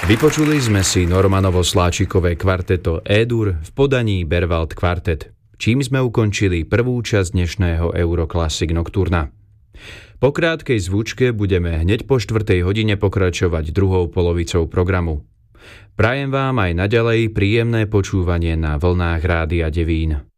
Vypočuli sme si Normanovo-Sláčikové kvarteto E-dur v podaní Berwald Quartet, čím sme ukončili prvú časť dnešného Euroclassic Nocturna. Po krátkej zvučke budeme hneď po 4:00 hodine pokračovať druhou polovicou programu. Prajem vám aj naďalej príjemné počúvanie na vlnách Rádia Devín.